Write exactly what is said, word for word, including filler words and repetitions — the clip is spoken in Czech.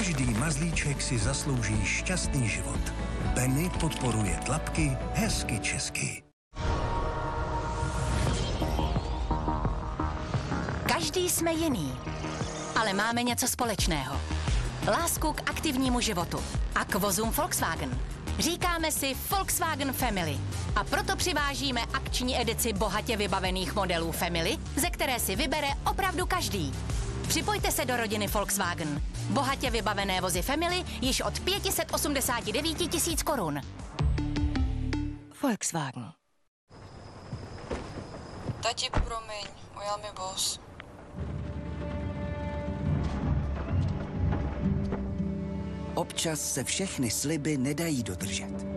Každý mazlíček si zaslouží šťastný život. Benny podporuje tlapky hezky česky. Každý jsme jiný, ale máme něco společného. Lásku k aktivnímu životu a k vozům Volkswagen. Říkáme si Volkswagen Family a proto přivážíme akční edici bohatě vybavených modelů Family, ze které si vybere opravdu každý. Připojte se do rodiny Volkswagen. Bohatě vybavené vozy Family již od pět set osmdesát devět tisíc korun. Volkswagen. Tati, promiň, ujel mi bus. Občas se všechny sliby nedají dodržet.